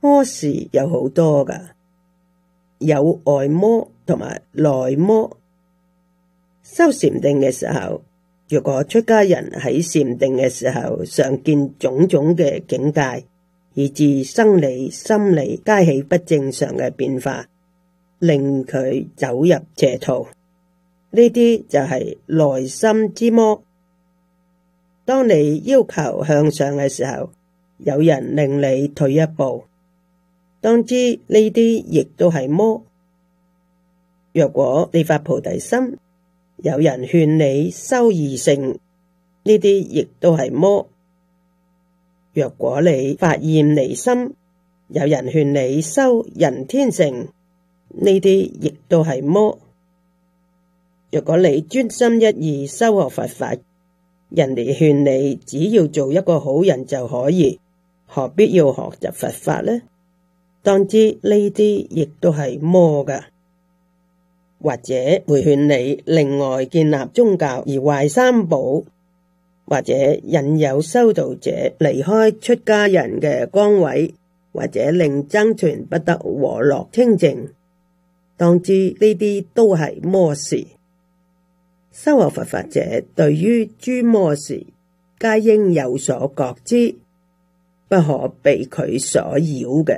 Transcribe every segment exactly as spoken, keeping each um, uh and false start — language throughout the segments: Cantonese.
魔事有好多噶，有外魔同埋內魔。修禪定嘅時候，如果出家人喺禪定嘅時候常見種種嘅境界，以致生理心理皆起不正常嘅變化，令佢走入邪途，呢啲就係內心之魔。當你要求向上嘅時候，有人令你退一步，當知呢啲亦都係魔。若果你發菩提心，有人勸你修二乘，呢啲亦都係魔。若果你發厭離心，有人勸你修人天乘，呢啲亦都係魔。若果你專心一意修學佛法，人哋勸你只要做一個好人就可以，何必要學習佛法呢？當知呢啲亦都係魔噶。或者會勸你另外建立宗教而壞三寶，或者引誘修道者離開出家人嘅崗位，或者令僧團不得和樂清淨。當知呢啲都係魔事。修學佛法者對於諸魔事，皆應有所覺知，不可被佢所擾嘅。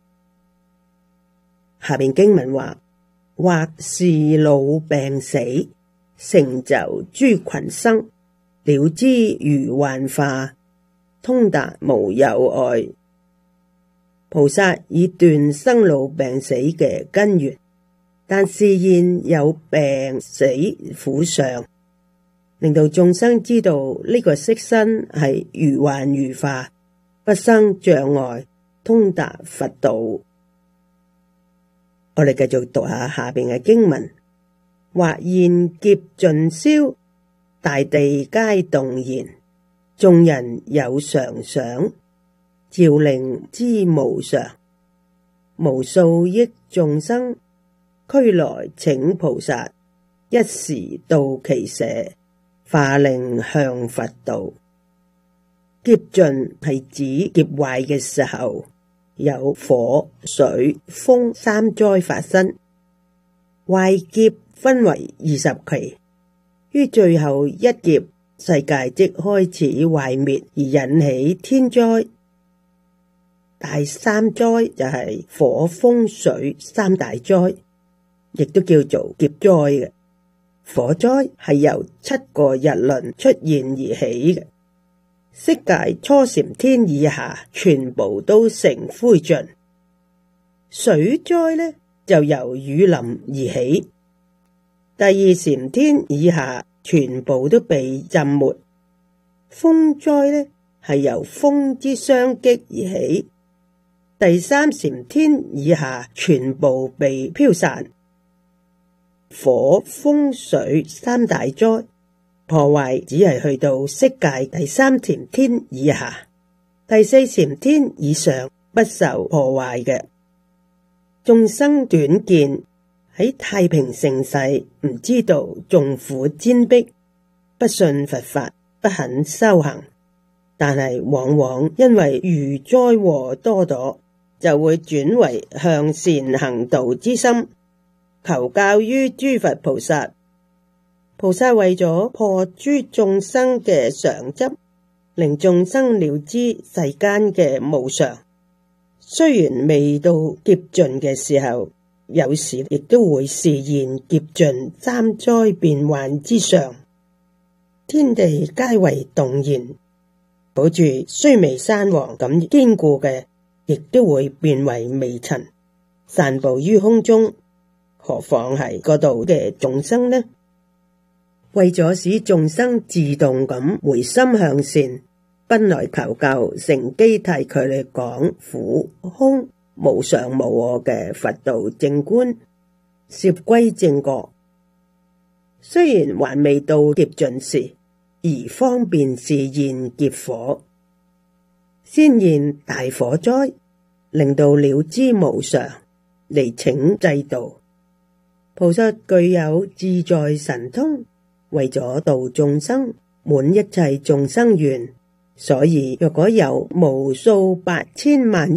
下面經文話：或是老病死，成就諸群生，了知如幻化，通達無有礙。菩薩已斷生老病死嘅根源，但示現有病死苦相，令到眾生知道呢個色身係如幻如化，不生障礙，通達佛道。我哋繼續讀下下邊嘅經文：或現劫盡消，大地皆動然，眾人有常想，照令知無常。無數億眾生，俱來請菩薩，一時到其舍，化令向佛道。劫盡係指劫壞嘅時候，有火、水、風三災發生。壞劫分為二十期，於最後一劫，世界即開始壞滅而引起天災。大三災就係火、風、水三大災，亦都叫做劫災嘅。火災係由七個日輪出現而起嘅。色界初禪天以下全部都成灰燼。水災呢就由雨淋而起，第二禪天以下全部都被浸沒。風災呢係由風之相擊而起，第三禪天以下全部被飄散。火、風、水三大災破壞只係去到色界第三禪天以下，第四禪天以上不受破壞嘅。眾生短見，喺太平盛世唔知道眾苦煎逼，不信佛法，不肯修行，但係往往因為遇災禍多朵，就會轉為向善行道之心，求教於諸佛菩薩。菩薩為咗破諸眾生嘅常執，令眾生了知世間嘅無常。雖然未到劫盡嘅時候，有時亦都會示現劫盡三災變幻之相，天地皆為動然，好似須彌山王咁堅固嘅，亦都會變為微塵，散布於空中。何況係嗰度嘅眾生呢？為咗使眾生自動咁回心向善，奔來求救，乘機替佢哋講苦空無常無我嘅佛道正觀，攝歸正覺。雖然還未到劫盡時，而方便示現劫火，先現大火災，令到了知無常，嚟請制度。菩薩具有自在神通，為咗度眾生，滿一切眾生願，所以若果有無數八千萬